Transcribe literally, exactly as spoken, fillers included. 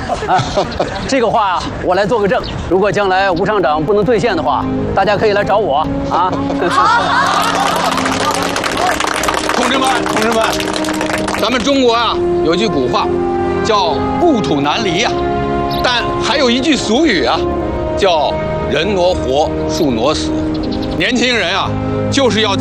啊，这个话我来做个证。如果将来吴厂长不能兑现的话，大家可以来找我啊。 同志们，同志们，咱们中国啊有句古话，叫故土难离呀、啊，但还有一句俗语啊，叫人挪活，树挪死。年轻人啊，就是要在